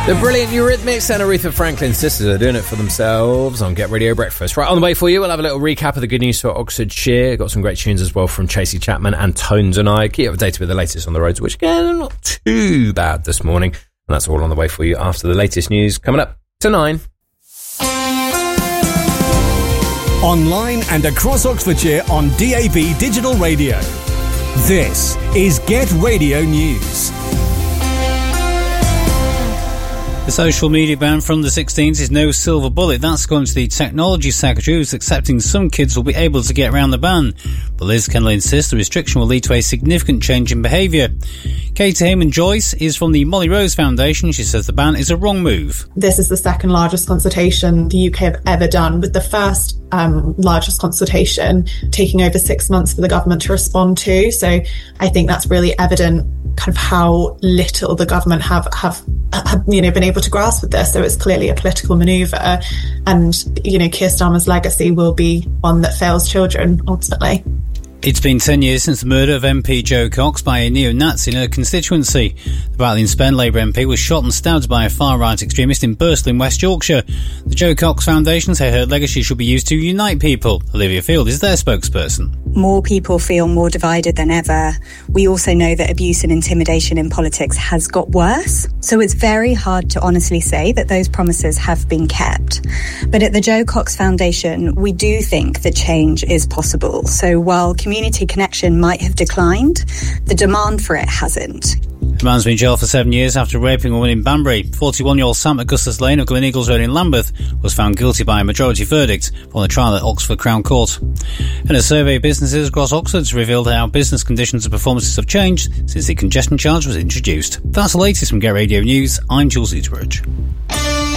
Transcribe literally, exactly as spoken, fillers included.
The brilliant Eurythmics and Aretha Franklin's sisters are doing it for themselves on Get Radio Breakfast. Right, on the way for you, we'll have a little recap of the good news for Oxfordshire. Got some great tunes as well from Chasey Chapman and Tones and I. Keep updated with the latest on the roads, which again, are not too bad this morning. And that's all on the way for you after the latest news coming up to nine. Online and across Oxfordshire on D A B Digital Radio. This is Get Radio News. The social media ban from the sixteens is no silver bullet. That's according to the Technology Secretary, who's accepting some kids will be able to get around the ban. But Liz Kendall insists the restriction will lead to a significant change in behaviour. Katie Hayman-Joyce is from the Molly Rose Foundation. She says the ban is a wrong move. This is the second largest consultation the U K have ever done, with the first um, largest consultation taking over six months for the government to respond to. So I think that's really evident kind of how little the government have, have, have you know, been able to grasp with this. So it's clearly a political manoeuvre, and, you know, Keir Starmer's legacy will be one that fails children ultimately. It's been ten years since the murder of M P Jo Cox by a neo-Nazi in her constituency. The Batley-in-Spen Labour M P was shot and stabbed by a far-right extremist in Burstall in West Yorkshire. The Jo Cox Foundation say her legacy should be used to unite people. Olivia Field is their spokesperson. More people feel more divided than ever. We also know that abuse and intimidation in politics has got worse. So it's very hard to honestly say that those promises have been kept. But at the Jo Cox Foundation, we do think that change is possible. So while community connection might have declined, the demand for it hasn't. The man's been jailed for seven years after raping a woman in Banbury. forty-one-year-old Sam Augustus Lane of Gleneagles Road in Lambeth was found guilty by a majority verdict on the trial at Oxford Crown Court. And a survey of businesses across Oxford has revealed how business conditions and performances have changed since the congestion charge was introduced. That's the latest from Get Radio News. I'm Jules Eaterbridge.